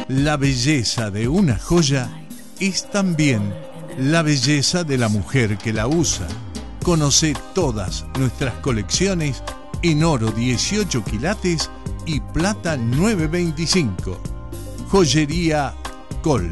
La belleza de una joya es también la belleza de la mujer que la usa. Conoce todas nuestras colecciones en oro 18 quilates y plata 925. Joyería Col.